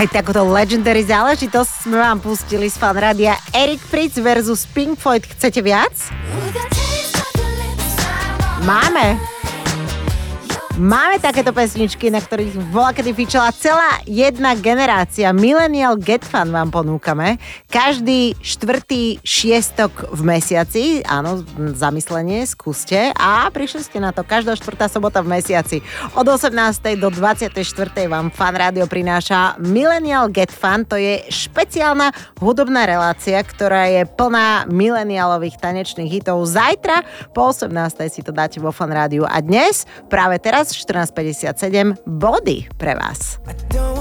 Aj takúto legendary záležitosť sme vám pustili z Fanrádia. Eric Prydz versus Pink Floyd. Chcete viac? Máme takéto pesničky, na ktorých bola kedy fičala celá jedna generácia. Millennial Get Fun vám ponúkame. Každý štvrtý šiestok v mesiaci, áno, zamyslenie, skúste. A prišli ste na to, každá štvrtá sobota v mesiaci. Od 18. do 24. vám Fan Rádio prináša Millennial Get Fun. To je špeciálna hudobná relácia, ktorá je plná milenialových tanečných hitov. Zajtra po 18. si to dáte vo Fan Rádiu. A dnes, práve teraz, 14:57, body pre vás.